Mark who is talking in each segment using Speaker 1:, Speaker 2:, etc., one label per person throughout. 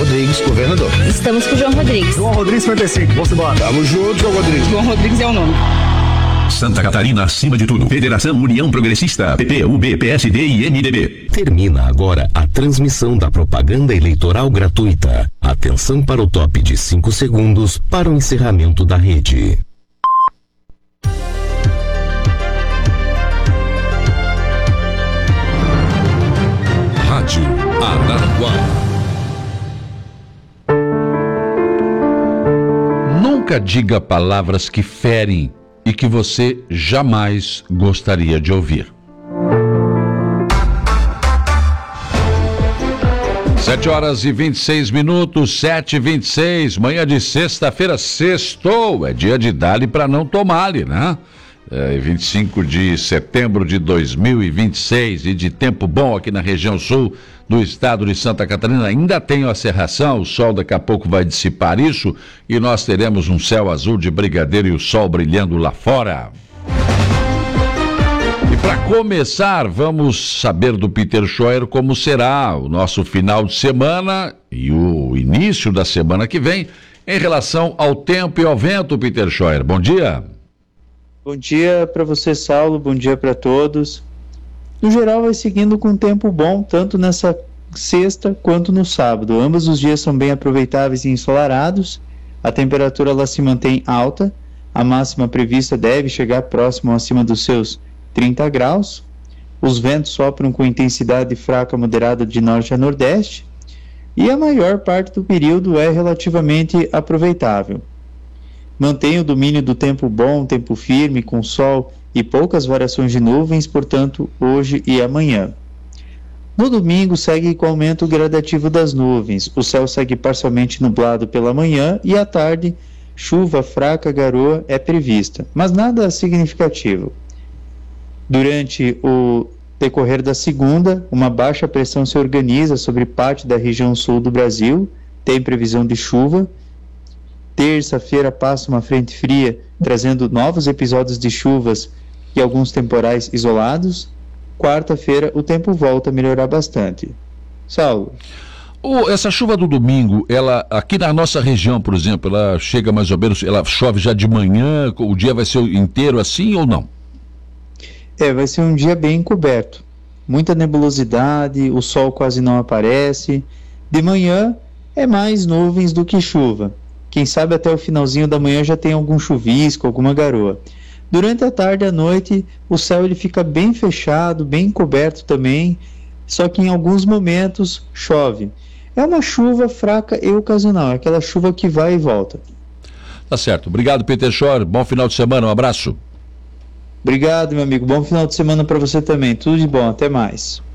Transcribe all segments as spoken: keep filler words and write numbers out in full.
Speaker 1: Rodrigues, governador.
Speaker 2: Estamos com o João Rodrigues.
Speaker 3: João Rodrigues cinquenta e cinco, vamos embora.
Speaker 1: Tamo junto, João Rodrigues.
Speaker 2: João Rodrigues é o nome.
Speaker 4: Santa Catarina acima de tudo. Federação União Progressista, P P, U B, P S D e M D B.
Speaker 5: Termina agora a transmissão da propaganda eleitoral gratuita. Atenção para o top de cinco segundos para o encerramento da rede. Rádio Araranguá.
Speaker 6: Nunca diga palavras que ferem e que você jamais gostaria de ouvir. Sete horas e vinte e seis minutos, sete e vinte e seis, manhã de sexta-feira, sextou, é dia de dar-lhe para não tomar-lhe, né? É, vinte e cinco de setembro de dois mil e vinte e seis, e de tempo bom aqui na região sul do estado de Santa Catarina. Ainda tem a cerração, o sol daqui a pouco vai dissipar isso e nós teremos um céu azul de brigadeiro e o sol brilhando lá fora. E para começar, vamos saber do Peter Scheuer como será o nosso final de semana e o início da semana que vem em relação ao tempo e ao vento. Peter Scheuer, bom dia.
Speaker 7: Bom dia para você, Saulo, bom dia para todos. No geral, vai seguindo com tempo bom, tanto nessa sexta quanto no sábado. Ambos os dias são bem aproveitáveis e ensolarados. A temperatura ela se mantém alta. A máxima prevista deve chegar próximo ou acima dos seus trinta graus. Os ventos sopram com intensidade fraca moderada de norte a nordeste. E a maior parte do período é relativamente aproveitável. Mantém o domínio do tempo bom, tempo firme, com sol e poucas variações de nuvens, portanto, hoje e amanhã. No domingo, segue com aumento gradativo das nuvens. O céu segue parcialmente nublado pela manhã e à tarde, chuva fraca, garoa é prevista, mas nada significativo. Durante o decorrer da segunda, uma baixa pressão se organiza sobre parte da região sul do Brasil, tem previsão de chuva. Terça-feira passa uma frente fria, trazendo novos episódios de chuvas e alguns temporais isolados. Quarta-feira o tempo volta a melhorar bastante. Saulo.
Speaker 6: Oh, essa chuva do domingo, ela aqui na nossa região, por exemplo, ela chega mais ou menos, ela chove já de manhã, o dia vai ser inteiro assim ou não?
Speaker 7: É, vai ser um dia bem encoberto. Muita nebulosidade, o sol quase não aparece. De manhã é mais nuvens do que chuva. Quem sabe até o finalzinho da manhã já tem algum chuvisco, alguma garoa. Durante a tarde e a noite, o céu ele fica bem fechado, bem coberto também, só que em alguns momentos chove. É uma chuva fraca e ocasional, é aquela chuva que vai e volta.
Speaker 6: Tá certo. Obrigado, Peter Scheuer. Bom final de semana, um abraço.
Speaker 7: Obrigado, meu amigo. Bom final de semana para você também. Tudo de bom. Até mais.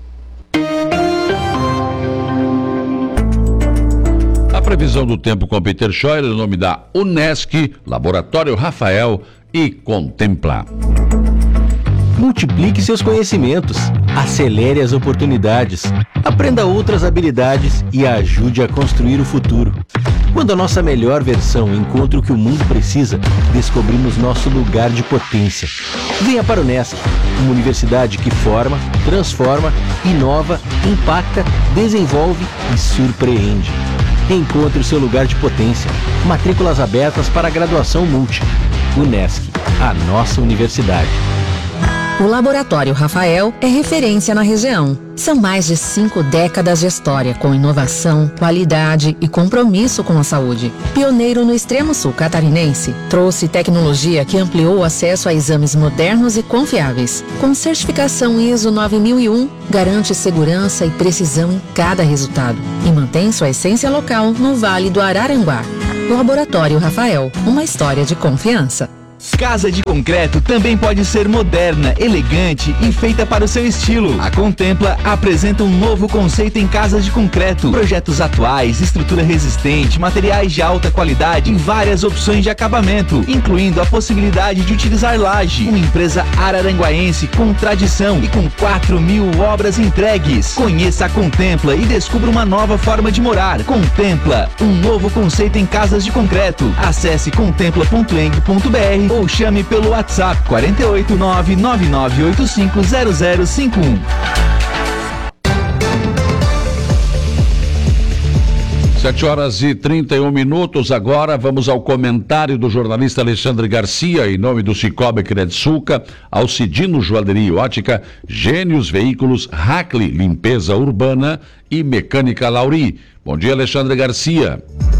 Speaker 6: A previsão do tempo com Peter Scheuer, em nome da Unesc, Laboratório Rafael e Contempla.
Speaker 8: Multiplique seus conhecimentos, acelere as oportunidades, aprenda outras habilidades e ajude a construir o futuro. Quando a nossa melhor versão encontra o que o mundo precisa, descobrimos nosso lugar de potência. Venha para o Unesc, uma universidade que forma, transforma, inova, impacta, desenvolve e surpreende. Encontre o seu lugar de potência. Matrículas abertas para a graduação multi. Unesc, a nossa universidade.
Speaker 9: O Laboratório Rafael é referência na região. São mais de cinco décadas de história com inovação, qualidade e compromisso com a saúde. Pioneiro no extremo sul catarinense, trouxe tecnologia que ampliou o acesso a exames modernos e confiáveis. Com certificação I S O nove mil e um, garante segurança e precisão em cada resultado e mantém sua essência local no Vale do Araranguá. Laboratório Rafael, uma história de confiança.
Speaker 10: Casa de concreto também pode ser moderna, elegante e feita para o seu estilo. A Contempla apresenta um novo conceito em casas de concreto. Projetos atuais, estrutura resistente, materiais de alta qualidade e várias opções de acabamento, incluindo a possibilidade de utilizar laje. Uma empresa araranguaense com tradição e com quatro mil obras entregues. Conheça a Contempla e descubra uma nova forma de morar. Contempla, um novo conceito em casas de concreto. Acesse contempla ponto eng ponto br ou chame pelo WhatsApp quatro oito nove nove nove oito cinco zero zero cinco um.
Speaker 6: sete horas e trinta e um minutos. Agora vamos ao comentário do jornalista Alexandre Garcia, em nome do Cicobi Credsuca, Alcidino Joalheria e Ótica, Gênios Veículos, Hackley Limpeza Urbana e Mecânica Lauri. Bom dia, Alexandre Garcia.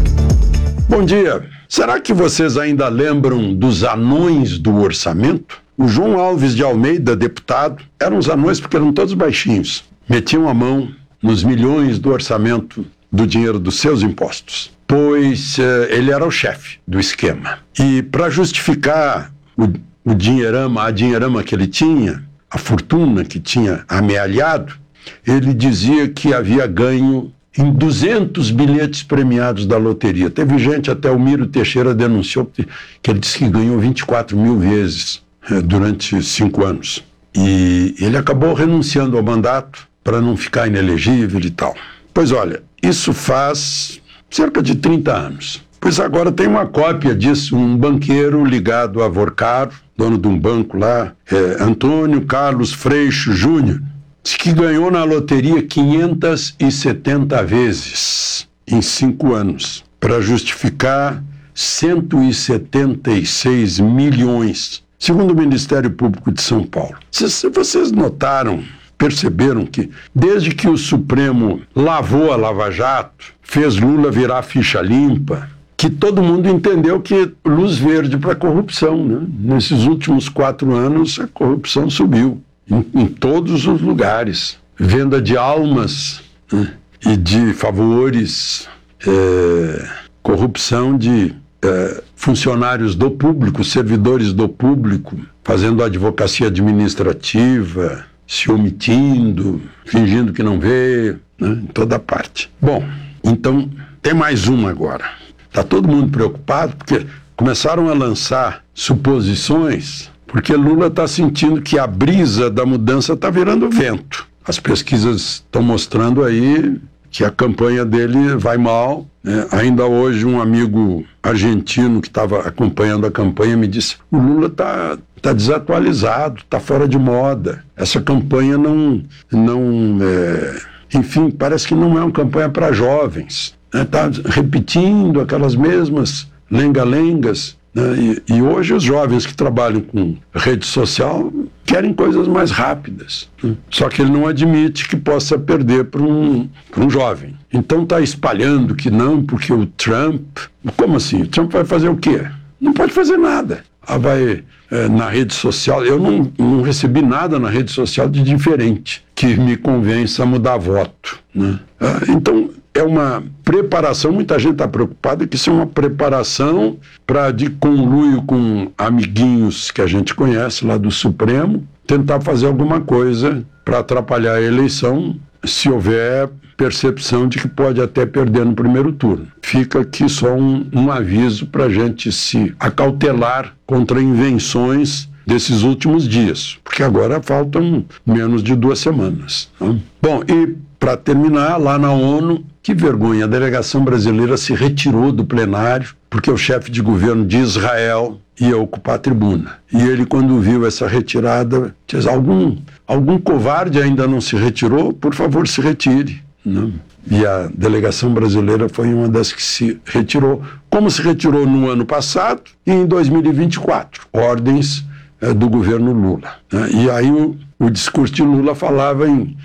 Speaker 3: Bom dia. Será que vocês ainda lembram dos anões do orçamento? O João Alves de Almeida, deputado, eram os anões porque eram todos baixinhos. Metiam a mão nos milhões do orçamento do dinheiro dos seus impostos, pois uh, ele era o chefe do esquema. E para justificar o, o dinheirama, a dinheirama que ele tinha, a fortuna que tinha amealhado, ele dizia que havia ganho em duzentos bilhetes premiados da loteria. Teve gente, até o Miro Teixeira denunciou que, que ele disse que ganhou vinte e quatro mil vezes uh, durante cinco anos. E ele acabou renunciando ao mandato para não ficar inelegível e tal. Pois olha, isso faz cerca de trinta anos. Pois agora tem uma cópia disso, um banqueiro ligado a Vorcaro, dono de um banco lá, é, Antônio Carlos Freixo Júnior, disse que ganhou na loteria quinhentas e setenta vezes em cinco anos, para justificar cento e setenta e seis milhões, segundo o Ministério Público de São Paulo. Se, se vocês notaram, perceberam que, desde que o Supremo lavou a Lava Jato, fez Lula virar ficha limpa, que todo mundo entendeu que luz verde para a corrupção, né? Nesses últimos quatro anos, a corrupção subiu em, em todos os lugares. Venda de almas, né? E de favores, é, corrupção de é, funcionários do público, servidores do público, fazendo advocacia administrativa, se omitindo, fingindo que não vê, né, em toda parte. Bom, então tem mais uma agora. Está todo mundo preocupado porque começaram a lançar suposições, porque Lula está sentindo que a brisa da mudança está virando vento. As pesquisas estão mostrando aí que a campanha dele vai mal, né? Ainda hoje um amigo argentino que estava acompanhando a campanha me disse: o Lula está tá desatualizado, está fora de moda, essa campanha não, não é... enfim, parece que não é uma campanha para jovens, está, né? Repetindo aquelas mesmas lenga-lengas, né? e, e hoje os jovens que trabalham com rede social querem coisas mais rápidas, né? Só que ele não admite que possa perder para um, para um jovem. Então está espalhando que não, porque o Trump... Como assim? O Trump vai fazer o quê? Não pode fazer nada. Ah, vai é, na rede social... Eu não, não recebi nada na rede social de diferente que me convença a mudar voto, né? Ah, então é uma preparação, muita gente está preocupada que isso é uma preparação para, de conluio com amiguinhos que a gente conhece lá do Supremo, tentar fazer alguma coisa para atrapalhar a eleição, se houver percepção de que pode até perder no primeiro turno. Fica aqui só um, um aviso para a gente se acautelar contra invenções desses últimos dias, porque agora faltam menos de duas semanas, né? Bom, e para terminar, lá na ONU, que vergonha, a delegação brasileira se retirou do plenário porque o chefe de governo de Israel ia ocupar a tribuna. E ele, quando viu essa retirada, disse: algum, algum covarde ainda não se retirou? Por favor, se retire, né? E a delegação brasileira foi uma das que se retirou, como se retirou no ano passado e em dois mil e vinte e quatro, ordens é, do governo Lula, né? E aí o, o discurso de Lula falava em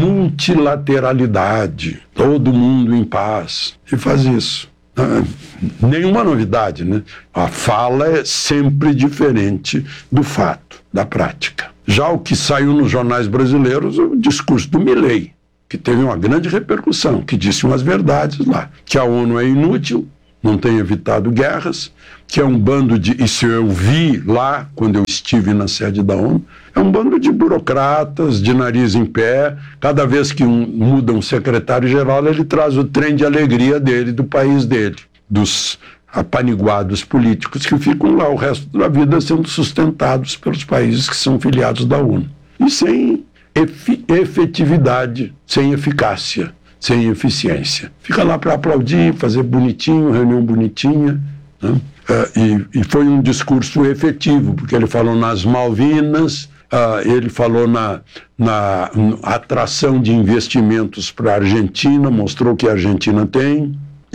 Speaker 3: multilateralidade, todo mundo em paz, e faz isso. Ah, nenhuma novidade, né? A fala é sempre diferente do fato, da prática. Já o que saiu nos jornais brasileiros, o discurso do Milei, que teve uma grande repercussão, que disse umas verdades lá, que a ONU é inútil, não tem evitado guerras, que é um bando de... Isso eu vi lá, quando eu estive na sede da ONU, é um bando de burocratas, de nariz em pé. Cada vez que um, muda um secretário-geral, ele traz o trem de alegria dele, do país dele, dos apaniguados políticos que ficam lá o resto da vida sendo sustentados pelos países que são filiados da ONU. E sem efi- efetividade, sem eficácia, sem eficiência. Fica lá para aplaudir, fazer bonitinho, reunião bonitinha, né? Uh, e, e foi um discurso efetivo, porque ele falou nas Malvinas, uh, ele falou na, na atração de investimentos para a Argentina, mostrou que a Argentina tem,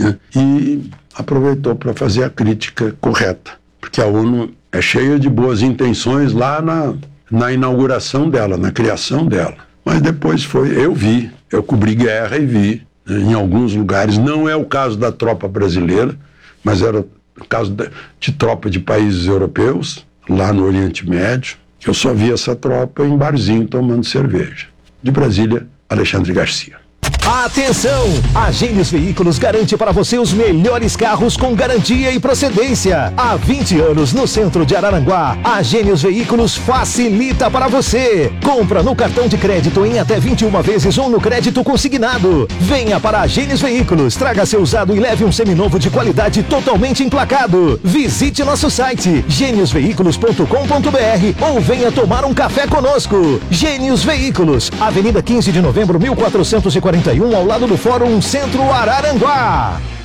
Speaker 3: né? E aproveitou para fazer a crítica correta, porque a ONU é cheia de boas intenções lá na, na inauguração dela, na criação dela. Mas depois foi, eu vi, eu cobri guerra e vi, né, em alguns lugares, não é o caso da tropa brasileira, mas era o caso de, de tropa de países europeus, lá no Oriente Médio, que eu só vi essa tropa em barzinho tomando cerveja. De Brasília, Alexandre Garcia.
Speaker 11: Atenção! A Gênios Veículos garante para você os melhores carros com garantia e procedência. Há vinte anos no centro de Araranguá, a Gênios Veículos facilita para você. Compra no cartão de crédito em até vinte e uma vezes ou no crédito consignado. Venha para a Gênios Veículos, traga seu usado e leve um seminovo de qualidade totalmente emplacado. Visite nosso site gênios veículos ponto com ponto br ou venha tomar um café conosco. Gênios Veículos, Avenida quinze de novembro, mil quatrocentos e quarenta e um, ao lado do Fórum Centro Araranguá.